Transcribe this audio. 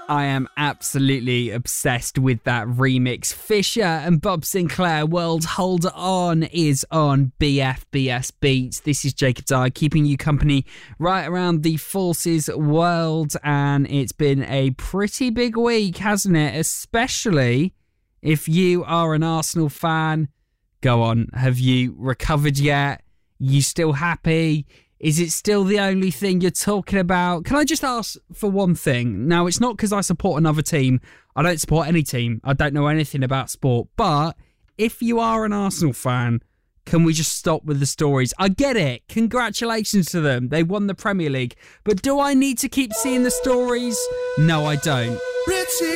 I am absolutely obsessed with that remix. Fisher and Bob Sinclair, World Hold On, is on BFBS Beats. This is Jacob Dye, keeping you company right around the Forces world, and it's been a pretty big week, hasn't it? Especially if you are an Arsenal fan. Go on, have you recovered yet? You still happy? Is it still the only thing you're talking about? Can I just ask for one thing? Now, it's not because I support another team. I don't support any team. I don't know anything about sport. But if you are an Arsenal fan, can we just stop with the stories? I get it. Congratulations to them. They won the Premier League. But do I need to keep seeing the stories? No, I don't.